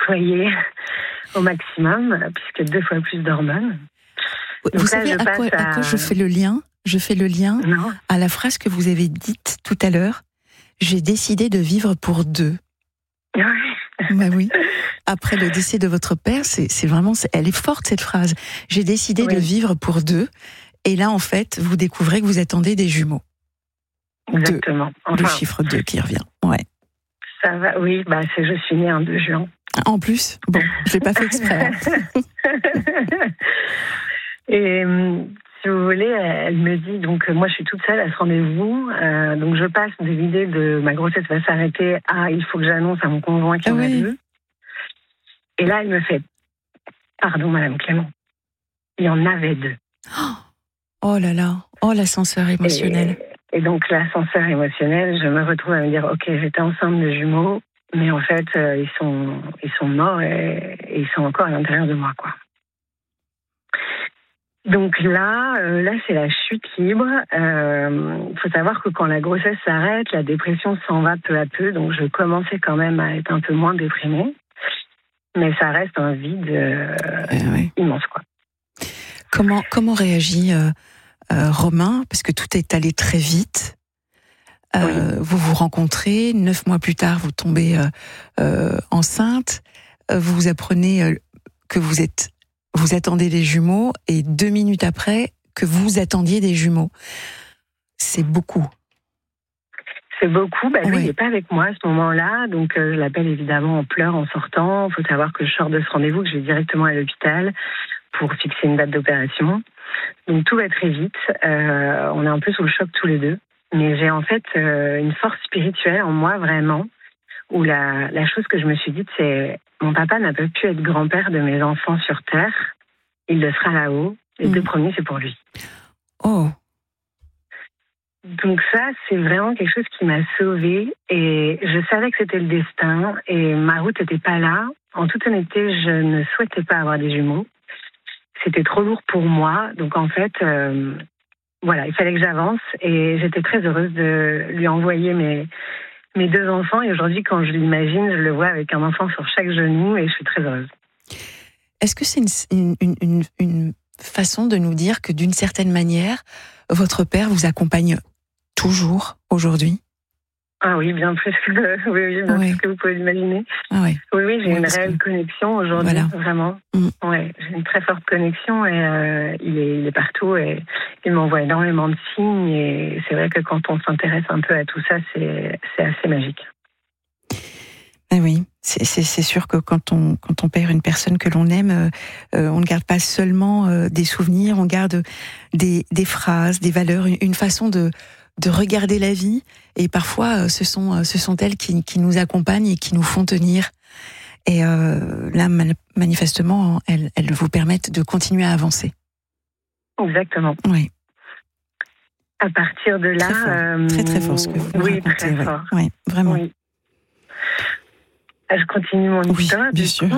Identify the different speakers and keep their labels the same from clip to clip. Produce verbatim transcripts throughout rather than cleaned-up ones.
Speaker 1: nettoyer au maximum, puisque deux fois plus d'hormones.
Speaker 2: Vous
Speaker 1: Donc
Speaker 2: savez
Speaker 1: là,
Speaker 2: à quoi, à... à quoi je fais le lien Je fais le lien
Speaker 1: non.
Speaker 2: à la phrase que vous avez dite tout à l'heure. J'ai décidé de vivre pour deux.
Speaker 1: Oui.
Speaker 2: Bah oui. Après le décès de votre père, c'est, c'est vraiment, c'est, elle est forte cette phrase. J'ai décidé oui. de vivre pour deux. Et là, en fait, vous découvrez que vous attendez des jumeaux.
Speaker 1: Exactement.
Speaker 2: Deux.
Speaker 1: Enfin,
Speaker 2: le chiffre deux qui revient. Ouais.
Speaker 1: Ça va. Oui, bah c'est je suis née un deux juin.
Speaker 2: En plus, bon, je l'ai pas fait exprès.
Speaker 1: Et si vous voulez, elle me dit, donc moi je suis toute seule à ce rendez-vous, euh, donc je passe de l'idée de ma grossesse va s'arrêter à il faut que j'annonce à mon conjoint qu'il y en a deux. Et là, elle me fait, pardon Madame Clément, il y en avait deux.
Speaker 2: Oh là là, oh l'ascenseur émotionnel.
Speaker 1: Et, et donc l'ascenseur émotionnel, je me retrouve à me dire, ok, j'étais enceinte de jumeaux, mais en fait, euh, ils sont, ils sont morts et, et ils sont encore à l'intérieur de moi, quoi. Donc là, euh, là c'est la chute libre. Il euh, faut savoir que quand la grossesse s'arrête, la dépression s'en va peu à peu. Donc je commençais quand même à être un peu moins déprimée, mais ça reste un vide euh, eh oui. immense, quoi.
Speaker 2: Comment comment réagit euh, euh, Romain, parce que tout est allé très vite. Euh, oui. Vous vous rencontrez, neuf mois plus tard, vous tombez euh, euh, enceinte. Vous vous apprenez euh, que vous êtes Vous attendez des jumeaux et deux minutes après que vous attendiez des jumeaux. C'est beaucoup.
Speaker 1: C'est beaucoup. Bah, lui, ouais. il n'est pas avec moi à ce moment-là. Donc, euh, je l'appelle évidemment en pleurs en sortant. Il faut savoir que je sors de ce rendez-vous, que je vais directement à l'hôpital pour fixer une date d'opération. Donc, tout va très vite. Euh, on est un peu sous le choc tous les deux. Mais j'ai en fait euh, une force spirituelle en moi, vraiment, où la, la chose que je me suis dite, c'est mon papa n'a pas pu être grand-père de mes enfants sur Terre. Il le sera là-haut. Les mmh. deux premiers, c'est pour lui.
Speaker 2: Oh.
Speaker 1: Donc ça, c'est vraiment quelque chose qui m'a sauvée. Et je savais que c'était le destin. Et ma route n'était pas là. En toute honnêteté, je ne souhaitais pas avoir des jumeaux. C'était trop lourd pour moi. Donc en fait, euh, voilà, il fallait que j'avance. Et j'étais très heureuse de lui envoyer mes... mes deux enfants, et aujourd'hui, quand je l'imagine, je le vois avec un enfant sur chaque genou, et je suis très heureuse.
Speaker 2: Est-ce que c'est une, une, une, une façon de nous dire que, d'une certaine manière, votre père vous accompagne toujours aujourd'hui ?
Speaker 1: Ah oui, bien plus que, oui, oui, bien oui. plus que vous pouvez l'imaginer.
Speaker 2: Ah oui.
Speaker 1: oui, oui, j'ai
Speaker 2: oui,
Speaker 1: une réelle
Speaker 2: que...
Speaker 1: connexion aujourd'hui,
Speaker 2: voilà.
Speaker 1: vraiment.
Speaker 2: Mm.
Speaker 1: Ouais, j'ai une très forte connexion, et euh, il, est, il est partout, et il m'envoie énormément de signes, et c'est vrai que quand on s'intéresse un peu à tout ça, c'est, c'est assez magique.
Speaker 2: Ah oui, c'est, c'est, c'est sûr que quand on, quand on perd une personne que l'on aime, euh, on ne garde pas seulement euh, des souvenirs, on garde des, des phrases, des valeurs, une, une façon de, de regarder la vie. Et parfois, euh, ce sont, ce sont elles qui, qui nous accompagnent et qui nous font tenir. Et euh, là, manifestement, elles, elles vous permettent de continuer à avancer.
Speaker 1: Exactement.
Speaker 2: Oui.
Speaker 1: À partir de là...
Speaker 2: Très fort, euh, très, très fort ce que vous nous
Speaker 1: oui,
Speaker 2: racontez.
Speaker 1: Très
Speaker 2: ouais.
Speaker 1: fort.
Speaker 2: Oui, vraiment.
Speaker 1: Oui. Je continue mon histoire.
Speaker 2: Oui, bien sûr.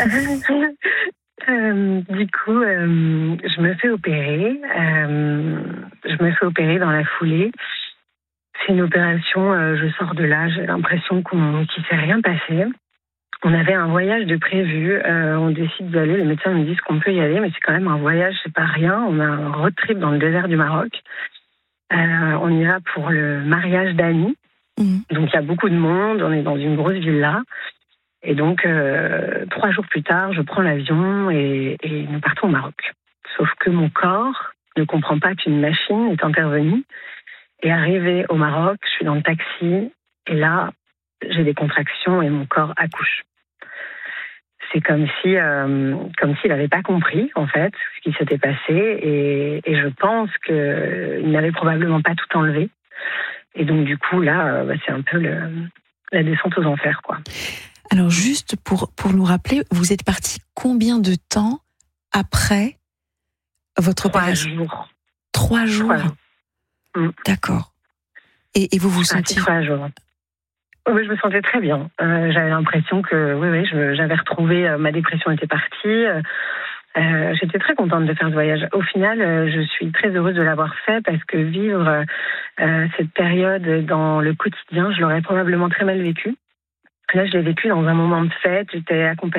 Speaker 1: euh, du coup, euh, je me fais opérer. Euh, je me fais opérer dans la foulée. C'est une opération, euh, je sors de là, j'ai l'impression qu'on, qu'il ne s'est rien passé. On avait un voyage de prévu, euh, on décide d'y aller, les médecins me disent qu'on peut y aller, mais c'est quand même un voyage, c'est pas rien. On a un road trip dans le désert du Maroc. Euh, on ira pour le mariage d'Annie. Mmh. Donc il y a beaucoup de monde, on est dans une grosse villa. Et donc, euh, trois jours plus tard, je prends l'avion et, et nous partons au Maroc. Sauf que mon corps ne comprend pas qu'une machine est intervenue. Et arrivé au Maroc, je suis dans le taxi et là, j'ai des contractions et mon corps accouche. C'est comme si, euh, comme s'il n'avait pas compris, en fait, ce qui s'était passé. Et, et je pense qu'il n'avait probablement pas tout enlevé. Et donc, du coup, là, bah, c'est un peu le, la descente aux enfers, quoi.
Speaker 2: Alors, juste pour, pour nous rappeler, vous êtes parti combien de temps après votre
Speaker 1: Trois
Speaker 2: opération ?
Speaker 1: jours.
Speaker 2: Trois jours.
Speaker 1: Trois jours. Mmh.
Speaker 2: D'accord. Et, et vous vous sentiez...
Speaker 1: Trois jours. Oh, je me sentais très bien. Euh, j'avais l'impression que, oui, oui, je, j'avais retrouvé, euh, ma dépression était partie. Euh, j'étais très contente de faire ce voyage. Au final, euh, je suis très heureuse de l'avoir fait parce que vivre euh, cette période dans le quotidien, je l'aurais probablement très mal vécu. Là, je l'ai vécu dans un moment de fête. J'étais accompagnée